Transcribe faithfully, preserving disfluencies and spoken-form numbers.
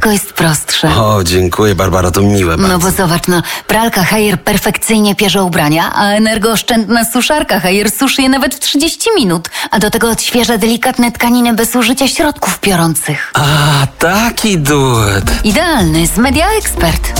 wszystko jest prostsze. O, dziękuję, Barbaro, to miłe bardzo. No bo zobacz, no, pralka Haier perfekcyjnie pierze ubrania, a energooszczędna suszarka Haier suszy je nawet w trzydzieści minut, a do tego odświeża delikatne tkaniny bez użycia środków piorących. A, taki duet. Idealny, z Media Expert.